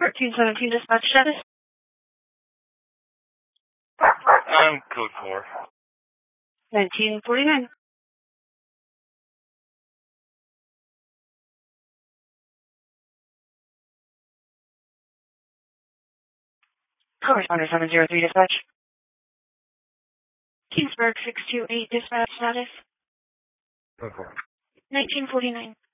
1317 dispatch status. Code 4. 1949. Correspondent 703 dispatch. Kingsburg 628 dispatch status. Code 4. 1949.